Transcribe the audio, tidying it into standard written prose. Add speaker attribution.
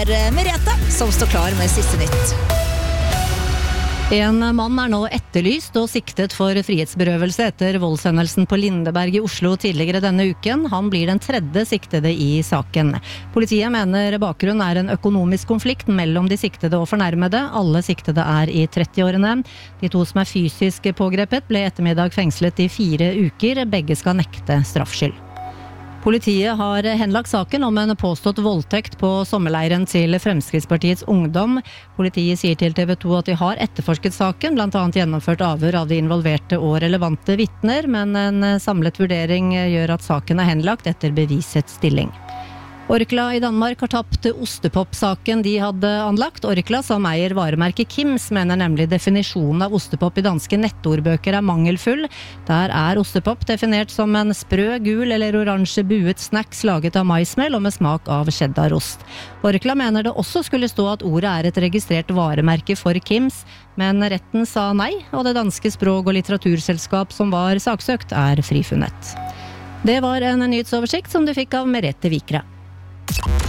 Speaker 1: Merete, som står klar med siste nytt.
Speaker 2: En mann nå etterlyst og siktet for frihetsberøvelse etter voldshendelsen på Lindeberg i Oslo tidligere denne uken. Han blir den tredje siktede i saken. Politiet mener bakgrunnen en økonomisk konflikt mellom de siktede og fornærmede. Alle siktede i 30-årene. De to som fysisk pågrepet ble ettermiddag fengslet i 4 uker. Begge skal nekte straffskyld. Politiet har henlagt saken om en påstått voldtekt på sommerleiren til Fremskrittspartiets ungdom. Politiet sier til TV 2 at de har etterforsket saken, blant annet gjennomført avhør av de involverte og relevante vitner, men en samlet vurdering gjør at saken henlagt etter bevisets stilling. Orkla i Danmark har tapt ostepop-saken de hadde anlagt. Orkla, som eier varemerket Kims, mener nemlig definisjonen av ostepop i danske nettordbøker mangelfull. Der ostepop definert som en sprø, gul eller oransje buet snacks laget av maismel og med smak av cheddarost. Orkla mener det også skulle stå at ordet et registrert varemerke for Kims, men retten sa nei, og det danske språk- og litteraturselskap som var saksøkt frifunnet. Det var en nyhetsoversikt som du fikk av Merete Vikre.